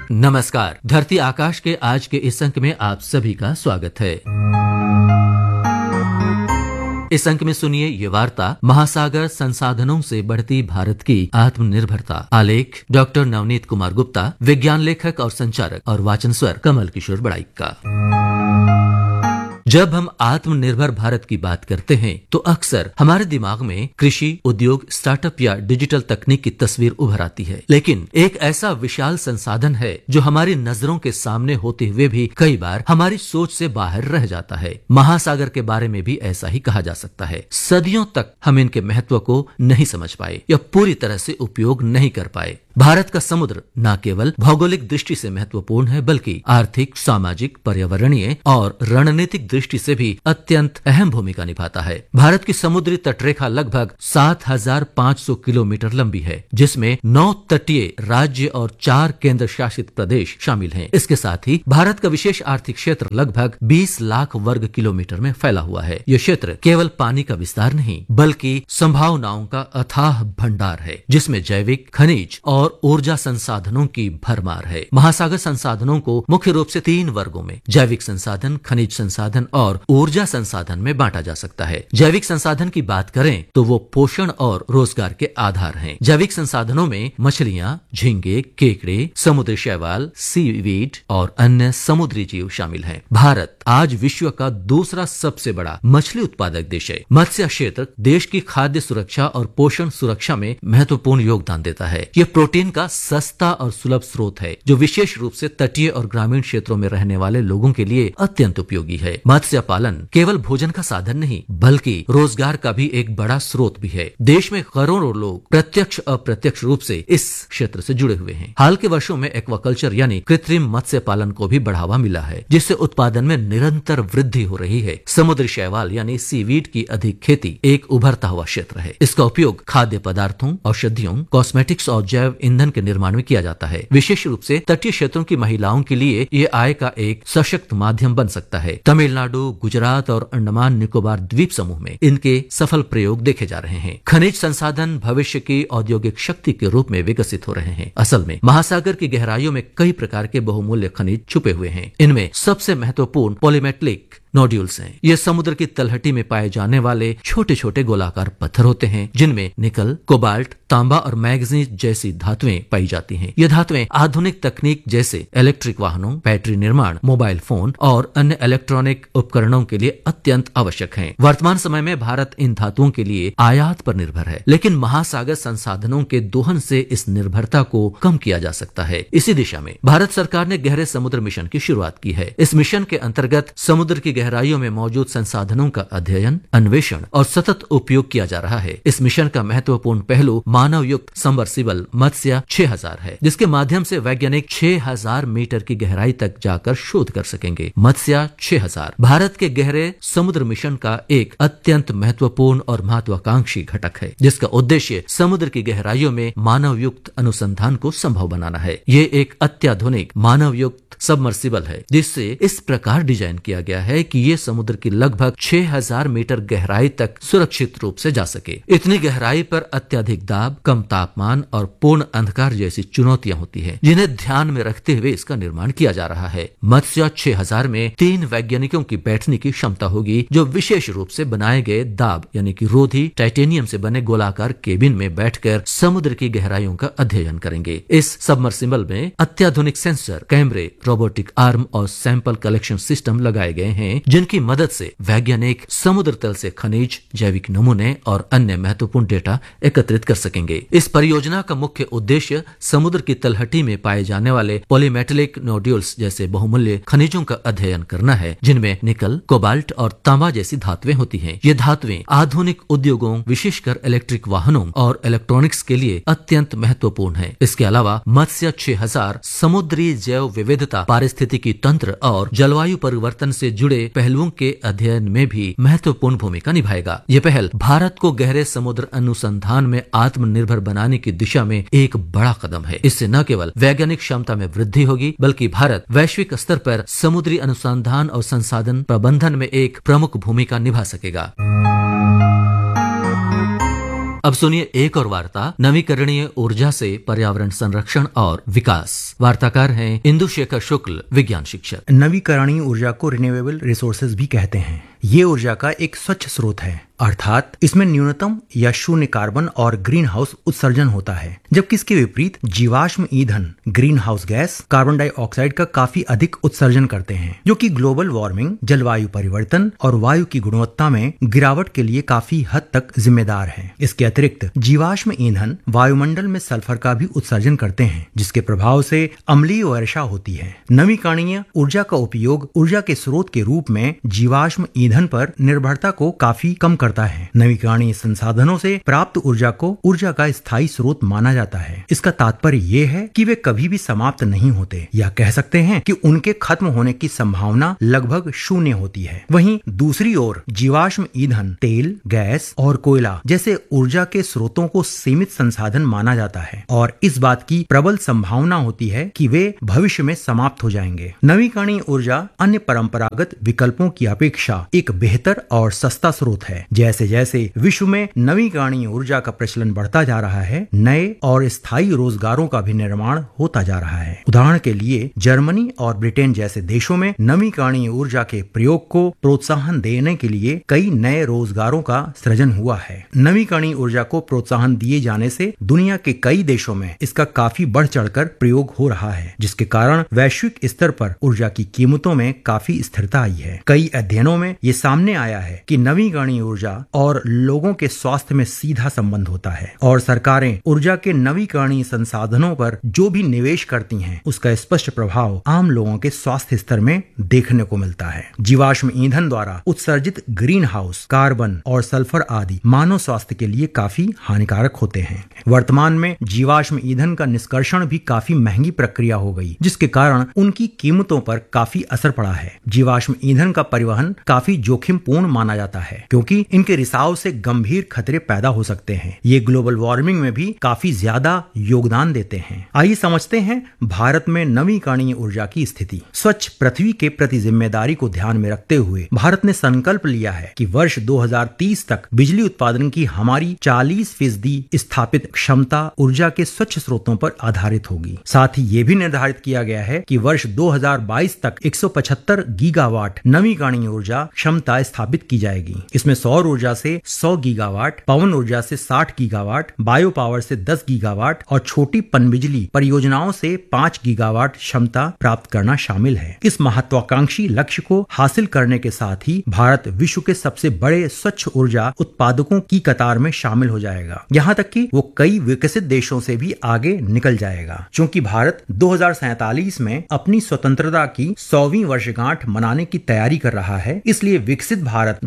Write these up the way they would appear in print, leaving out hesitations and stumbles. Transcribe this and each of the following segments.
नमस्कार। धरती आकाश के आज के इस अंक में आप सभी का स्वागत है। इस अंक में सुनिए ये वार्ता, महासागर संसाधनों से बढ़ती भारत की आत्मनिर्भरता। आलेख डॉक्टर नवनीत कुमार गुप्ता, विज्ञान लेखक और संचारक, और वाचन स्वर कमल किशोर बड़ाइक का। जब हम आत्मनिर्भर भारत की बात करते हैं तो अक्सर हमारे दिमाग में कृषि, उद्योग, स्टार्टअप या डिजिटल तकनीक की तस्वीर उभर आती है। लेकिन एक ऐसा विशाल संसाधन है जो हमारी नजरों के सामने होते हुए भी कई बार हमारी सोच से बाहर रह जाता है। महासागर के बारे में भी ऐसा ही कहा जा सकता है। सदियों तक हम इनके महत्व को नहीं समझ पाए या पूरी तरह से उपयोग नहीं कर पाए। भारत का समुद्र न केवल भौगोलिक दृष्टि से महत्वपूर्ण है, बल्कि आर्थिक, सामाजिक, पर्यावरणीय और रणनीतिक दृष्टि से भी अत्यंत अहम भूमिका निभाता है। भारत की समुद्री तटरेखा लगभग 7,500 किलोमीटर लंबी है, जिसमें 9 तटीय राज्य और 4 केंद्र शासित प्रदेश शामिल हैं। इसके साथ ही भारत का विशेष आर्थिक क्षेत्र लगभग 20 लाख वर्ग किलोमीटर में फैला हुआ है। यह क्षेत्र केवल पानी का विस्तार नहीं, बल्कि संभावनाओं का अथाह भंडार है, जिसमें जैविक, खनिज और ऊर्जा संसाधनों की भरमार है। महासागर संसाधनों को मुख्य रूप से 3 वर्गों में, जैविक संसाधन, खनिज संसाधन और ऊर्जा संसाधन में बांटा जा सकता है। जैविक संसाधन की बात करें तो वो पोषण और रोजगार के आधार हैं। जैविक संसाधनों में मछलियां, झींगे, केकड़े, समुद्री शैवाल, सीवीड और अन्य समुद्री जीव शामिल हैं। भारत आज विश्व का दूसरा सबसे बड़ा मछली उत्पादक देश है। मत्स्य क्षेत्र देश की खाद्य सुरक्षा और पोषण सुरक्षा में महत्वपूर्ण योगदान देता है। ये प्रोटीन का सस्ता और सुलभ स्रोत है, जो विशेष रूप से तटीय और ग्रामीण क्षेत्रों में रहने वाले लोगों के लिए अत्यंत उपयोगी है। मत्स्य पालन केवल भोजन का साधन नहीं, बल्कि रोजगार का भी एक बड़ा स्रोत भी है। देश में करोड़ों लोग प्रत्यक्ष अप्रत्यक्ष रूप से इस क्षेत्र से जुड़े हुए हैं। हाल के वर्षों में एक्वाकल्चर यानी कृत्रिम मत्स्य पालन को भी बढ़ावा मिला है, जिससे उत्पादन में निरंतर वृद्धि हो रही है। समुद्री शैवाल यानी सीवीड की अधिक खेती एक उभरता हुआ क्षेत्र है। इसका उपयोग खाद्य पदार्थों, औषधियों, कॉस्मेटिक्स और जैव ईंधन के निर्माण में किया जाता है। विशेष रूप से तटीय क्षेत्रों की महिलाओं के लिए ये आय का एक सशक्त माध्यम बन सकता है। तमिलनाडु, गुजरात और अंडमान निकोबार द्वीप समूह में इनके सफल प्रयोग देखे जा रहे हैं। खनिज संसाधन भविष्य की औद्योगिक शक्ति के रूप में विकसित हो रहे हैं। असल में महासागर की गहराइयों में कई प्रकार के बहुमूल्य खनिज छुपे हुए हैं। इनमें सबसे महत्वपूर्ण पॉलीमेटलिक नोड्यूल्स हैं। ये समुद्र की तलहटी में पाए जाने वाले छोटे छोटे गोलाकार पत्थर होते हैं, जिनमें निकल, कोबाल्ट, तांबा और मैग्नीज जैसी धातुएं पाई जाती हैं। ये धातुएं आधुनिक तकनीक जैसे इलेक्ट्रिक वाहनों, बैटरी निर्माण, मोबाइल फोन और अन्य इलेक्ट्रॉनिक उपकरणों के लिए अत्यंत आवश्यक हैं। वर्तमान समय में भारत इन धातुओं के लिए आयात पर निर्भर है, लेकिन महासागर संसाधनों के दोहन से इस निर्भरता को कम किया जा सकता है। इसी दिशा में भारत सरकार ने गहरे समुद्र मिशन की शुरुआत की है। इस मिशन के अंतर्गत समुद्र की गहराइयों में मौजूद संसाधनों का अध्ययन, अन्वेषण और सतत उपयोग किया जा रहा है। इस मिशन का महत्वपूर्ण पहलू मानव युक्त सबमर्सिबल मत्स्य 6000 है, जिसके माध्यम से वैज्ञानिक 6000 मीटर की गहराई तक जाकर शोध कर सकेंगे। मत्स्य 6000 भारत के गहरे समुद्र मिशन का एक अत्यंत महत्वपूर्ण और महत्वाकांक्षी घटक है, जिसका उद्देश्य समुद्र की गहराइयों में मानव युक्त अनुसंधान को संभव बनाना है। ये एक अत्याधुनिक मानव युक्त सबमर्सिबल है, जिससे इस प्रकार डिजाइन किया गया है कि ये समुद्र की लगभग 6000 मीटर गहराई तक सुरक्षित रूप से जा सके। इतनी गहराई पर अत्यधिक दाब, कम तापमान और पूर्ण अंधकार जैसी चुनौतियां होती हैं, जिन्हें ध्यान में रखते हुए इसका निर्माण किया जा रहा है। मत्स्य 6000 में 3 वैज्ञानिकों की बैठने की क्षमता होगी, जो विशेष रूप से बनाए गए दाब यानी कि रोधी टाइटेनियम से बने गोलाकार केबिन में बैठकर समुद्र की गहराइयों का अध्ययन करेंगे। इस सबमर्सिबल में अत्याधुनिक सेंसर, कैमरे, रोबोटिक आर्म और सैंपल कलेक्शन सिस्टम लगाए गए हैं, जिनकी मदद से वैज्ञानिक समुद्र तल से खनिज, जैविक नमूने और अन्य महत्वपूर्ण डेटा एकत्रित कर सकेंगे। इस परियोजना का मुख्य उद्देश्य समुद्र की तलहटी में पाए जाने वाले पॉलीमेटलिक नोड्यूल्स जैसे बहुमूल्य खनिजों का अध्ययन करना है, जिनमें निकल, कोबाल्ट और तांबा जैसी धातुएं होती हैं। ये धातुएं आधुनिक उद्योगों, विशेषकर इलेक्ट्रिक वाहनों और इलेक्ट्रॉनिक्स के लिए अत्यंत महत्वपूर्ण है। इसके अलावा मत्स्य 6000 समुद्री जैव विविधता, पारिस्थितिकी तंत्र और जलवायु परिवर्तन से जुड़े पहलुओं के अध्ययन में भी महत्वपूर्ण भूमिका निभाएगा। ये पहल भारत को गहरे समुद्र अनुसंधान में आत्मनिर्भर बनाने की दिशा में एक बड़ा कदम है। इससे न केवल वैज्ञानिक क्षमता में वृद्धि होगी, बल्कि भारत वैश्विक स्तर पर समुद्री अनुसंधान और संसाधन प्रबंधन में एक प्रमुख भूमिका निभा सकेगा। अब सुनिए एक और वार्ता, नवीकरणीय ऊर्जा से पर्यावरण संरक्षण और विकास। वार्ताकार हैं इंदु शेखर शुक्ल, विज्ञान शिक्षक। नवीकरणीय ऊर्जा को रिन्यूएबल रिसोर्सेज भी कहते हैं। ये ऊर्जा का एक स्वच्छ स्रोत है, अर्थात इसमें न्यूनतम या शून्य कार्बन और ग्रीन हाउस उत्सर्जन होता है, जबकि इसके विपरीत जीवाश्म ईंधन green house gas carbon dioxide का काफी अधिक उत्सर्जन करते हैं, जो कि ग्लोबल वार्मिंग, जलवायु परिवर्तन और वायु की गुणवत्ता में गिरावट के लिए काफी हद तक जिम्मेदार है। इसके अतिरिक्त जीवाश्म ईंधन वायुमंडल में सल्फर का भी उत्सर्जन करते हैं, जिसके प्रभाव से अम्लीय वर्षा होती है। नवीकरणीय ऊर्जा का उपयोग ऊर्जा के स्रोत के रूप में जीवाश्म ईंधन पर निर्भरता को काफी कम करता है। नवीकरणीय संसाधनों से प्राप्त ऊर्जा को ऊर्जा का स्थायी स्रोत माना जाता है। इसका तात्पर्य ये है कि वे कभी भी समाप्त नहीं होते, या कह सकते हैं कि उनके खत्म होने की संभावना लगभग शून्य होती है। वहीं दूसरी ओर जीवाश्म ईंधन तेल, गैस और कोयला जैसे ऊर्जा के स्रोतों को सीमित संसाधन माना जाता है और इस बात की प्रबल संभावना होती है कि वे भविष्य में समाप्त हो जाएंगे। नवीकरणीय ऊर्जा अन्य परंपरागत विकल्पों की अपेक्षा एक बेहतर और सस्ता स्रोत है। जैसे जैसे विश्व में नवीकरणीय ऊर्जा का प्रचलन बढ़ता जा रहा है, नए और स्थायी रोजगारों का भी निर्माण होता जा रहा है। उदाहरण के लिए जर्मनी और ब्रिटेन जैसे देशों में नवीकरणीय ऊर्जा के प्रयोग को प्रोत्साहन देने के लिए कई नए रोजगारों का सृजन हुआ है। नवीकरणीय ऊर्जा को प्रोत्साहन दिए जाने से दुनिया के कई देशों में इसका काफी बढ़ चढ़कर प्रयोग हो रहा है, जिसके कारण वैश्विक स्तर पर ऊर्जा की कीमतों में काफी स्थिरता आई है। कई अध्ययनों में ये सामने आया है कि नवीकरणीय ऊर्जा और लोगों के स्वास्थ्य में सीधा संबंध होता है और सरकारें ऊर्जा के नवीकरणीय संसाधनों पर जो भी निवेश करती हैं, उसका स्पष्ट प्रभाव आम लोगों के स्वास्थ्य स्तर में देखने को मिलता है। जीवाश्म ईंधन द्वारा उत्सर्जित ग्रीन हाउस कार्बन और सल्फर आदि मानव स्वास्थ्य के लिए काफी हानिकारक होते हैं। वर्तमान में जीवाश्म ईंधन का निष्कर्षण भी काफी महंगी प्रक्रिया हो गई, जिसके कारण उनकी कीमतों पर काफी असर पड़ा है। जीवाश्म ईंधन का परिवहन काफी जोखिमपूर्ण माना जाता है, क्योंकि इनके रिसाव से गंभीर खतरे पैदा हो सकते हैं। ये ग्लोबल वार्मिंग में भी काफी ज्यादा योगदान देते हैं। आइए समझते हैं भारत में नवीकरणीय ऊर्जा की स्थिति। स्वच्छ पृथ्वी के प्रति जिम्मेदारी को ध्यान में रखते हुए भारत ने संकल्प लिया है कि वर्ष 2030 तक बिजली उत्पादन की हमारी 40% स्थापित क्षमता ऊर्जा के स्वच्छ स्रोतों पर आधारित होगी। साथ ही ये भी निर्धारित किया गया है कि वर्ष 2022 तक 175 गीगावाट नवीकरणीय ऊर्जा क्षमता स्थापित की जाएगी। इसमें सौर ऊर्जा से 100 गीगावाट, पवन ऊर्जा से 60 गीगावाट, बायो पावर से 10 गीगावाट और छोटी पनबिजली परियोजनाओं से 5 गीगावाट क्षमता प्राप्त करना शामिल है। इस महत्वाकांक्षी लक्ष्य को हासिल करने के साथ ही भारत विश्व के सबसे बड़े स्वच्छ ऊर्जा उत्पादकों की कतार में शामिल हो जाएगा। यहाँ तक कि वो कई विकसित देशों से भी आगे निकल जाएगा। चूंकि भारत 2047 में अपनी स्वतंत्रता की 100वीं वर्षगांठ मनाने की तैयारी कर रहा है, इसलिए विकसित भारत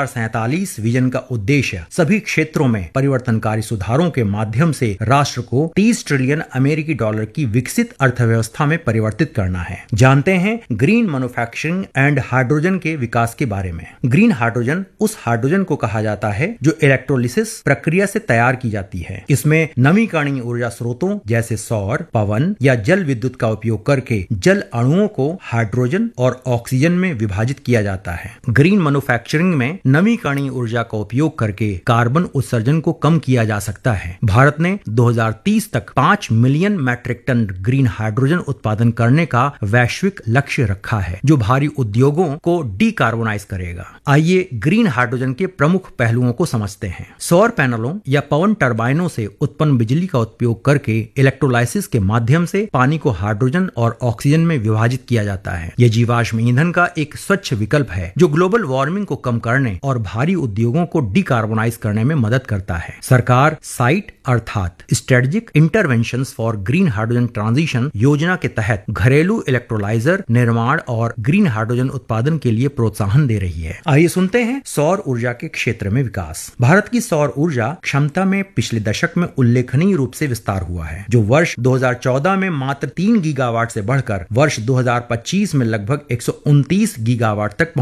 2047 विजन का उद्देश्य सभी क्षेत्रों में परिवर्तनकारी सुधारों के माध्यम से राष्ट्र को 30 ट्रिलियन अमेरिकी डॉलर की विकसित अर्थव्यवस्था में परिवर्तित करना है। जानते हैं ग्रीन मैन्युफैक्चरिंग एंड हाइड्रोजन के विकास के बारे में। ग्रीन हाइड्रोजन उस हाइड्रोजन को कहा जाता है जो इलेक्ट्रोलिसिस प्रक्रिया से तैयार की जाती है। इसमें नवीकरणीय ऊर्जा स्रोतों जैसे सौर, पवन या जल विद्युत का उपयोग करके जल अणुओं को हाइड्रोजन और ऑक्सीजन में विभाजित किया जाता है। ग्रीन मैन्युफैक्चरिंग में नवीकरणीय ऊर्जा का उपयोग करके कार्बन उत्सर्जन को कम किया जा सकता है। भारत ने 2030 तक 5 million metric ton green hydrogen उत्पादन करने का वैश्विक लक्ष्य रखा है, जो भारी उद्योगों को डीकार्बोनाइज करेगा। आइए ग्रीन हाइड्रोजन के प्रमुख पहलुओं को समझते हैं। सौर पैनलों या पवन टर्बाइनों से उत्पन्न बिजली का उपयोग करके इलेक्ट्रोलाइसिस के माध्यम से पानी को हाइड्रोजन और ऑक्सीजन में विभाजित किया जाता है। यह जीवाश्म ईंधन का एक स्वच्छ विकल्प है जो ग्लोबल वार्मिंग को कम करने और भारी उद्योगों को डीकार्बोनाइज करने में मदद करता है। सरकार साइट अर्थात strategic interventions for green hydrogen transition योजना के तहत घरेलू इलेक्ट्रोलाइजर निर्माण और ग्रीन हाइड्रोजन उत्पादन के लिए प्रोत्साहन दे रही है। आइए सुनते हैं सौर ऊर्जा के क्षेत्र में विकास। भारत की सौर ऊर्जा क्षमता में पिछले दशक में उल्लेखनीय रूप से विस्तार हुआ है, जो वर्ष 2014 में मात्र 3 गीगावाट से बढ़कर वर्ष 2025 में लगभग 129 गीगावाट तक पहुंच गई है।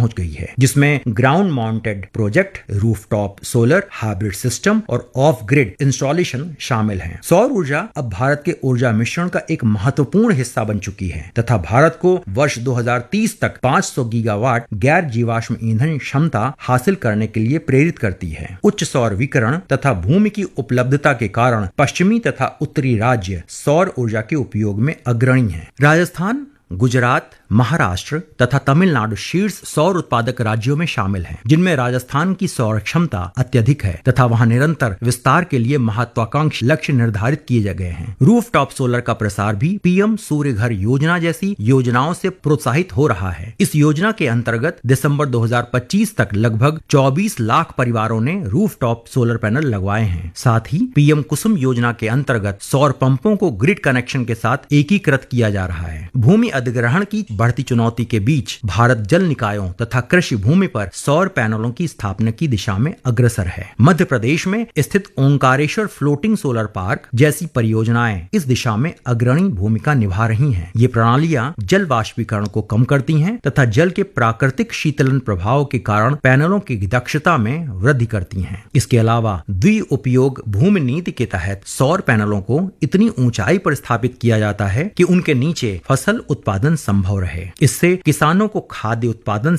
जिसमें ground mounted project, rooftop solar, hybrid system और ऑफ ग्रिड इंस्टॉलेशन शामिल हैं। सौर ऊर्जा अब भारत के ऊर्जा मिश्रण का एक महत्वपूर्ण हिस्सा बन चुकी है तथा भारत को वर्ष 2030 तक 500 गीगावाट गैर जीवाश्म ईंधन क्षमता हासिल करने के लिए प्रेरित करती है। उच्च सौर विकिरण तथा भूमि की उपलब्धता के कारण पश्चिमी तथा उत्तरी राज्य सौर ऊर्जा के उपयोग में अग्रणी हैं। राजस्थान, गुजरात, महाराष्ट्र तथा तमिलनाडु शीर्ष सौर उत्पादक राज्यों में शामिल हैं, जिनमें राजस्थान की सौर क्षमता अत्यधिक है तथा वहां निरंतर विस्तार के लिए महत्वाकांक्षी लक्ष्य निर्धारित किए गए हैं। रूफटॉप सोलर का प्रसार भी पीएम सूर्य घर योजना जैसी योजनाओं से प्रोत्साहित हो रहा है। इस योजना के अंतर्गत दिसंबर 2025 तक लगभग 24 लाख परिवारों ने रूफटॉप सोलर पैनल लगवाए हैं। साथ ही पीएम कुसुम योजना के अंतर्गत सौर पंपों को ग्रिड कनेक्शन के साथ एकीकृत किया जा रहा है। भूमि अधिग्रहण की बढ़ती चुनौती के बीच भारत जल निकायों तथा कृषि भूमि पर सौर पैनलों की स्थापना की दिशा में अग्रसर है। मध्य प्रदेश में स्थित ओंकारेश्वर फ्लोटिंग सोलर पार्क जैसी परियोजनाएं इस दिशा में अग्रणी भूमिका निभा रही हैं। ये प्रणालियां जल वाष्पीकरण को कम करती हैं तथा जल के प्राकृतिक शीतलन प्रभाव के कारण पैनलों की दक्षता में वृद्धि करती हैं। इसके अलावा द्विउपयोग भूमि नीति के तहत सौर पैनलों को इतनी ऊंचाई पर स्थापित किया जाता है कि उनके नीचे फसल उत्पादन संभव रहे। इससे किसानों को खाद्य उत्पादन